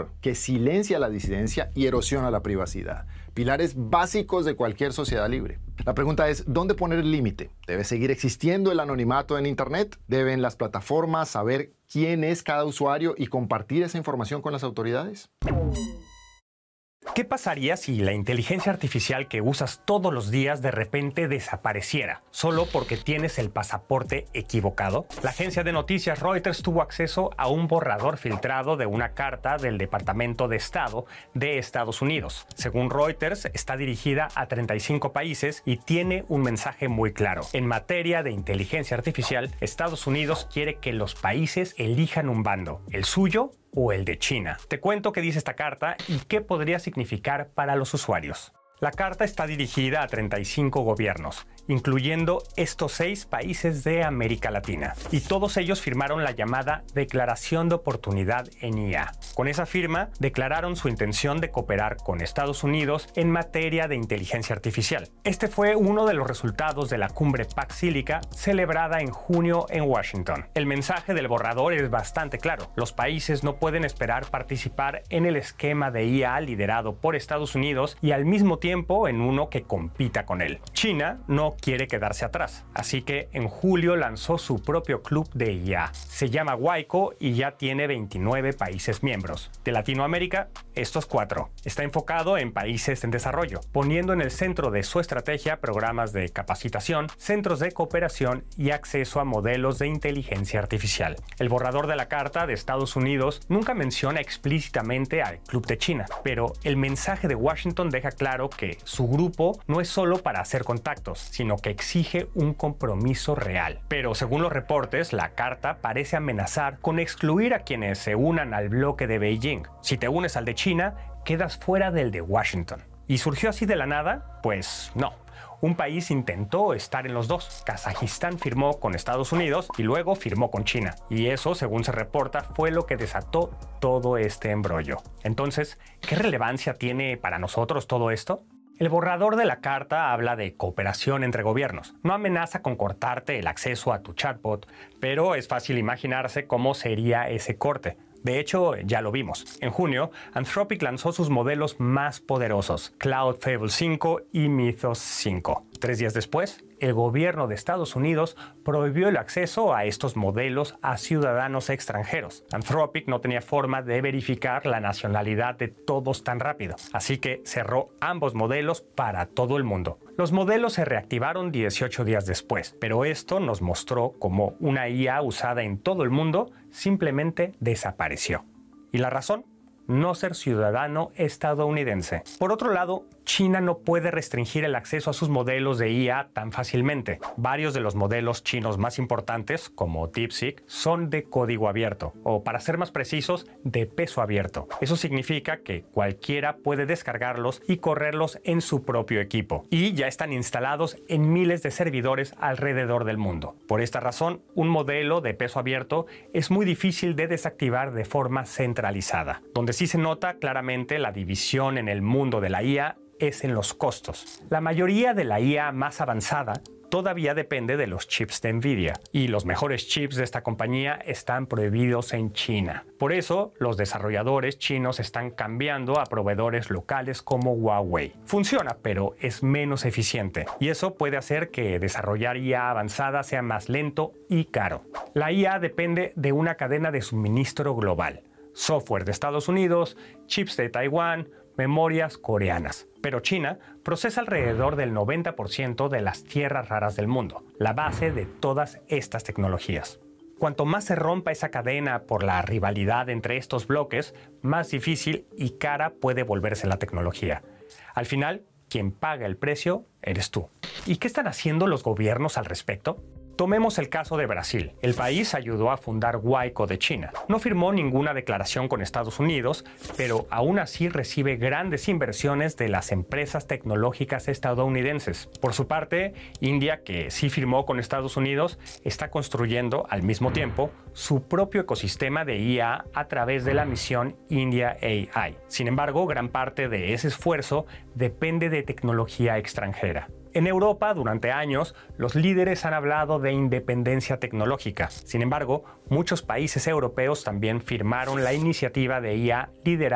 software que silencia la disidencia y erosiona la privacidad. Pilares básicos de cualquier sociedad libre. La pregunta es, ¿dónde poner el límite? ¿Debe seguir existiendo el anonimato en Internet? ¿Deben las plataformas saber quién es cada usuario y compartir esa información con las autoridades? ¿Qué pasaría si la inteligencia artificial que usas todos los días de repente desapareciera, solo porque tienes el pasaporte equivocado? La agencia de noticias Reuters tuvo acceso a un borrador filtrado de una carta del Departamento de Estado de Estados Unidos. Según Reuters, está dirigida a 35 países y tiene un mensaje muy claro. En materia de inteligencia artificial, Estados Unidos quiere que los países elijan un bando, el suyo o el de China. Te cuento qué dice esta carta y qué podría significar para los usuarios. La carta está dirigida a 35 gobiernos, incluyendo estos 6 países de América Latina. Y todos ellos firmaron la llamada Declaración de Oportunidad en IA. Con esa firma, declararon su intención de cooperar con Estados Unidos en materia de inteligencia artificial. Este fue uno de los resultados de la cumbre Pax Silica celebrada en junio en Washington. El mensaje del borrador es bastante claro. Los países no pueden esperar participar en el esquema de IA liderado por Estados Unidos y al mismo tiempo en uno que compita con él. China no quiere quedarse atrás, así que en julio lanzó su propio club de IA. Se llama WICO y ya tiene 29 países miembros. De Latinoamérica, estos 4. Está enfocado en países en desarrollo, poniendo en el centro de su estrategia programas de capacitación, centros de cooperación y acceso a modelos de inteligencia artificial. El borrador de la Carta de Estados Unidos nunca menciona explícitamente al Club de China, pero el mensaje de Washington deja claro que su grupo no es solo para hacer contactos, sino que exige un compromiso real. Pero según los reportes, la carta parece amenazar con excluir a quienes se unan al bloque de Beijing. Si te unes al de China, quedas fuera del de Washington. ¿Y surgió así de la nada? Pues no. Un país intentó estar en los dos. Kazajistán firmó con Estados Unidos y luego firmó con China. Y eso, según se reporta, fue lo que desató todo este embrollo. Entonces, ¿qué relevancia tiene para nosotros todo esto? El borrador de la carta habla de cooperación entre gobiernos. No amenaza con cortarte el acceso a tu chatbot, pero es fácil imaginarse cómo sería ese corte. De hecho, ya lo vimos. En junio, Anthropic lanzó sus modelos más poderosos, Claude Fable 5 y Mythos 5. 3 días después, el gobierno de Estados Unidos prohibió el acceso a estos modelos a ciudadanos extranjeros. Anthropic no tenía forma de verificar la nacionalidad de todos tan rápido, así que cerró ambos modelos para todo el mundo. Los modelos se reactivaron 18 días después, pero esto nos mostró cómo una IA usada en todo el mundo simplemente desapareció. ¿Y la razón? No ser ciudadano estadounidense. Por otro lado, China no puede restringir el acceso a sus modelos de IA tan fácilmente. Varios de los modelos chinos más importantes, como DeepSeek, son de código abierto, o para ser más precisos, de peso abierto. Eso significa que cualquiera puede descargarlos y correrlos en su propio equipo. Y ya están instalados en miles de servidores alrededor del mundo. Por esta razón, un modelo de peso abierto es muy difícil de desactivar de forma centralizada. Donde sí se nota claramente la división en el mundo de la IA es en los costos. La mayoría de la IA más avanzada todavía depende de los chips de Nvidia, y los mejores chips de esta compañía están prohibidos en China. Por eso, los desarrolladores chinos están cambiando a proveedores locales como Huawei. Funciona, pero es menos eficiente, y eso puede hacer que desarrollar IA avanzada sea más lento y caro. La IA depende de una cadena de suministro global. Software de Estados Unidos, chips de Taiwán, memorias coreanas. Pero China procesa alrededor del 90% de las tierras raras del mundo, la base de todas estas tecnologías. Cuanto más se rompa esa cadena por la rivalidad entre estos bloques, más difícil y cara puede volverse la tecnología. Al final, quien paga el precio eres tú. ¿Y qué están haciendo los gobiernos al respecto? Tomemos el caso de Brasil. El país ayudó a fundar WICO de China. No firmó ninguna declaración con Estados Unidos, pero aún así recibe grandes inversiones de las empresas tecnológicas estadounidenses. Por su parte, India, que sí firmó con Estados Unidos, está construyendo al mismo tiempo su propio ecosistema de IA a través de la misión India AI. Sin embargo, gran parte de ese esfuerzo depende de tecnología extranjera. En Europa, durante años, los líderes han hablado de independencia tecnológica. Sin embargo, muchos países europeos también firmaron la iniciativa de IA liderada